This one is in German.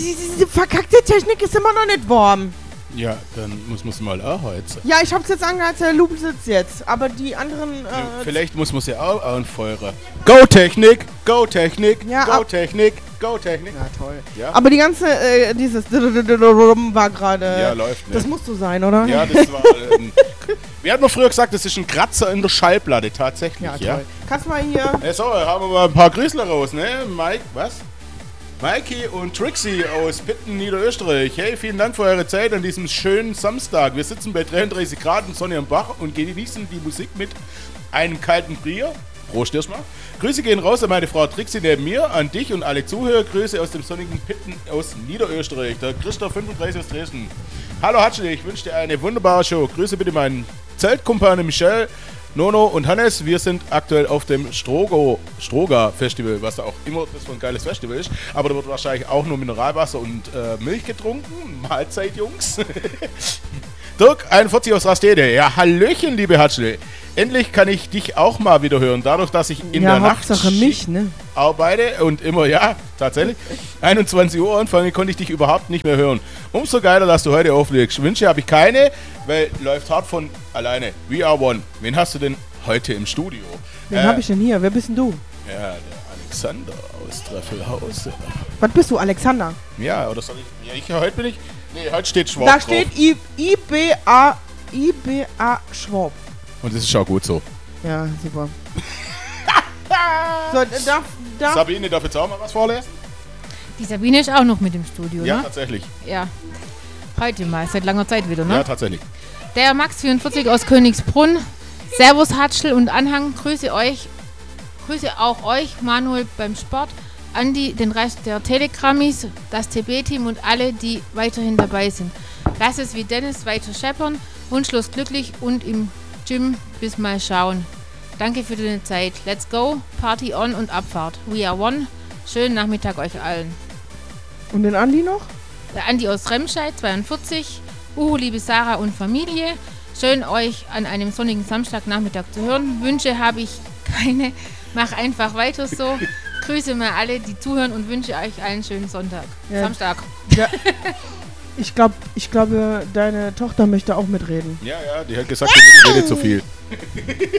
diese verkackte Technik ist immer noch nicht warm. Ja, dann muss man es mal anheizen. Ja, ich hab's jetzt angeheizt, der Loop sitzt jetzt. Aber die anderen... Vielleicht muss man sie auch anfeuern. Go Technik, Go Technik, Ja, Go Technik, Go Technik. Ja, toll. Ja? Aber die ganze, dieses war gerade... Ja, läuft, ne? Das muss so sein, oder? Ja, das war... wir hatten noch früher gesagt, das ist ein Kratzer in der Schallplatte, tatsächlich, Ja, ja? toll. Kannst mal hier... So, haben wir mal ein paar Grüßler raus, ne? Mike, was? Mikey und Trixie aus Pitten, Niederösterreich. Hey, vielen Dank für eure Zeit an diesem schönen Samstag. Wir sitzen bei 33 Grad und Sonne am Bach und genießen die Musik mit einem kalten Bier. Prost erstmal. Grüße gehen raus an meine Frau Trixie neben mir, an dich und alle Zuhörer. Grüße aus dem sonnigen Pitten aus Niederösterreich. Der Christoph 35 aus Dresden. Hallo Hatschel, ich wünsche dir eine wunderbare Show. Grüße bitte meinen Zeltkumpane Michelle, Nono und Hannes. Wir sind aktuell auf dem Stroga Festival, was auch immer das für ein geiles Festival ist. Aber da wird wahrscheinlich auch nur Mineralwasser und Milch getrunken. Mahlzeit, Jungs. Dirk 41 aus Rastede. Ja, Hallöchen, liebe Hatschel. Endlich kann ich dich auch mal wieder hören. Dadurch, dass ich in der Nacht mich, ne? arbeite und immer, ja, tatsächlich, 21 Uhr anfange, konnte ich dich überhaupt nicht mehr hören. Umso geiler, dass du heute auflegst. Wünsche habe ich keine, weil läuft hart von alleine. We are one. Wen hast du denn heute im Studio? Wen hab ich denn hier? Wer bist denn du? Ja, der Alexander aus Treffelhaus. Was bist du, Alexander? Ja, oder soll ich? Ja, heute bin ich. Nee, heute steht Schwab Da drauf. steht IBA Schwab. Und das ist auch gut so. Ja, super. So, darf Sabine, darf jetzt auch mal was vorlesen? Die Sabine ist auch noch mit im Studio, Ja, ne? tatsächlich. Ja. Heute mal, seit langer Zeit wieder, ne? Ja, tatsächlich. Der Max44 aus Königsbrunn. Servus Hatschel und Anhang. Grüße auch euch, Manuel beim Sport, Andi, den Rest der Telegrammis, das TB-Team und alle, die weiterhin dabei sind. Lass es wie Dennis weiter scheppern, wunschlos glücklich und im Gym bis mal schauen. Danke für deine Zeit. Let's go, Party on und Abfahrt. We are one. Schönen Nachmittag euch allen. Und den Andi noch? Der Andi aus Remscheid, 42. Liebe Sarah und Familie. Schön euch an einem sonnigen Samstagnachmittag zu hören. Wünsche habe ich keine. Mach einfach weiter so. Grüße mal alle, die zuhören und wünsche euch allen einen schönen Sonntag. Ja. Samstag. Ja. Ich glaube, deine Tochter möchte auch mitreden. Ja, die hat gesagt, die redet zu viel.